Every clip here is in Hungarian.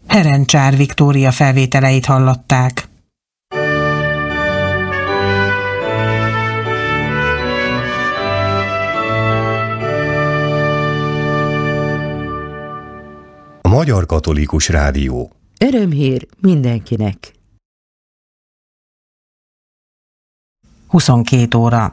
Herencsár Viktória felvételeit hallották. A Magyar Katolikus Rádió. Örömhír mindenkinek. 22 óra.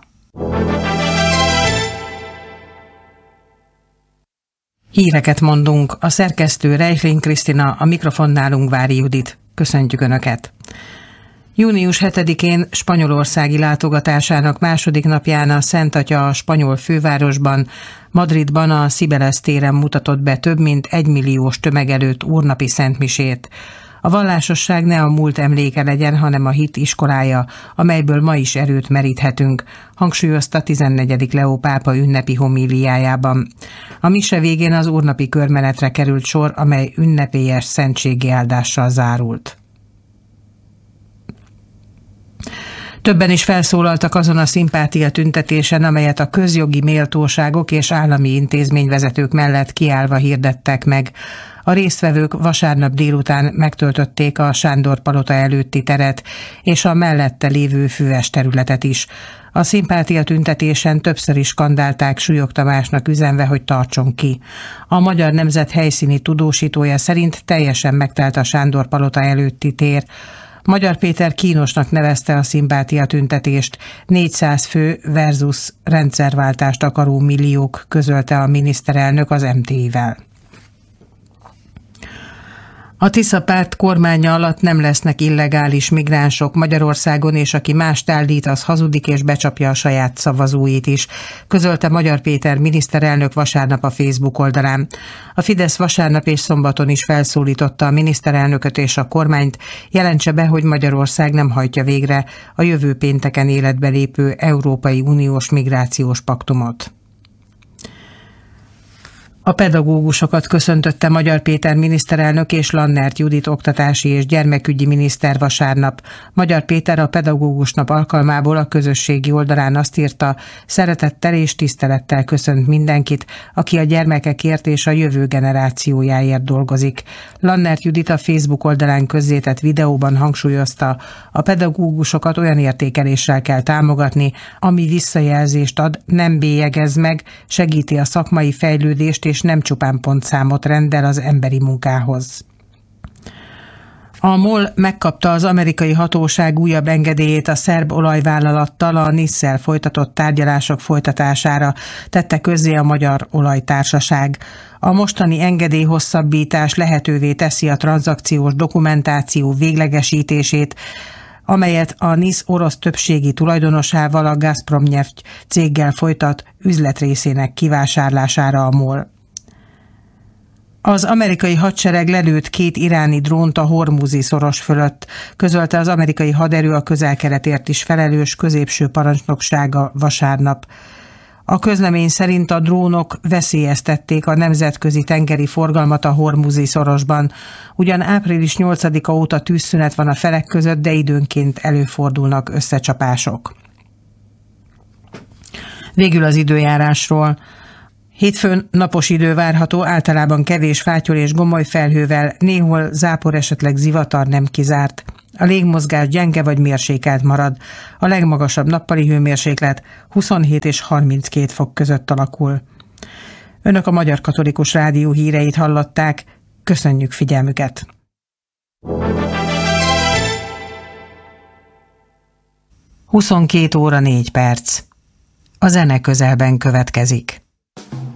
Híreket mondunk, a szerkesztő Reichling Krisztina, a mikrofonnál Ungvári Judit. Köszöntjük Önöket! Június 7-én spanyolországi látogatásának második napján a Szent Atya a spanyol fővárosban, Madridban a Cibeles téren mutatott be több mint 1 milliós tömeg előtt úrnapi szentmisét. A vallásosság ne a múlt emléke legyen, hanem a hit iskolája, amelyből ma is erőt meríthetünk, hangsúlyozta 14. Leó pápa ünnepi homíliájában. A mise végén az úrnapi körmenetre került sor, amely ünnepélyes szentségi áldással zárult. Többen is felszólaltak azon a szimpátia tüntetésen, amelyet a közjogi méltóságok és állami intézményvezetők mellett kiállva hirdettek meg. A résztvevők vasárnap délután megtöltötték a Sándor palota előtti teret és a mellette lévő füves területet is. A szimpátia tüntetésen többször is skandálták Súlyog Tamásnak üzenve, hogy tartson ki. A Magyar Nemzet helyszíni tudósítója szerint teljesen megtelt a Sándor palota előtti tér. Magyar Péter kínosnak nevezte a szimpátia tüntetést, 400 fő versus rendszerváltást akaró milliók, közölte a miniszterelnök az MTI-vel. A Tisza párt kormánya alatt nem lesznek illegális migránsok Magyarországon, és aki mást állít, az hazudik és becsapja a saját szavazóit is, közölte Magyar Péter miniszterelnök vasárnap a Facebook oldalán. A Fidesz vasárnap és szombaton is felszólította a miniszterelnököt és a kormányt, jelentse be, hogy Magyarország nem hajtja végre a jövő pénteken életbe lépő Európai Uniós migrációs paktumot. A pedagógusokat köszöntötte Magyar Péter miniszterelnök és Lannert Judit oktatási és gyermekügyi miniszter vasárnap. Magyar Péter a pedagógus nap alkalmából a közösségi oldalán azt írta, szeretettel és tisztelettel köszönt mindenkit, aki a gyermekekért és a jövő generációjáért dolgozik. Lannert Judit a Facebook oldalán közzétett videóban hangsúlyozta, a pedagógusokat olyan értékeléssel kell támogatni, ami visszajelzést ad, nem bélyegez meg, segíti a szakmai fejlődést és nem csupán pontszámot rendel az emberi munkához. A MOL megkapta az amerikai hatóság újabb engedélyét a szerb olajvállalattal a NIS-szel folytatott tárgyalások folytatására, tette közzé a Magyar Olajtársaság. A mostani engedélyhosszabbítás lehetővé teszi a tranzakciós dokumentáció véglegesítését, amelyet a NIS orosz többségi tulajdonosával, a Gazpromneft céggel folytat üzletrészének kivásárlására a MOL. Az amerikai hadsereg lelőtt 2 iráni drónt a Hormuzi szoros fölött, közölte az amerikai haderő a Közel-Keletért is felelős középső parancsnoksága vasárnap. A közlemény szerint a drónok veszélyeztették a nemzetközi tengeri forgalmat a Hormuzi szorosban. Ugyan április 8-a óta tűzszünet van a felek között, de időnként előfordulnak összecsapások. Végül az időjárásról. Hétfőn napos idő várható, általában kevés fátyol és gomoly felhővel, néhol zápor, esetleg zivatar nem kizárt. A légmozgás gyenge vagy mérsékelt marad. A legmagasabb nappali hőmérséklet 27 és 32 fok között alakul. Önök a Magyar Katolikus Rádió híreit hallották. Köszönjük figyelmüket! ...22 óra 4 perc. A zene közelben következik.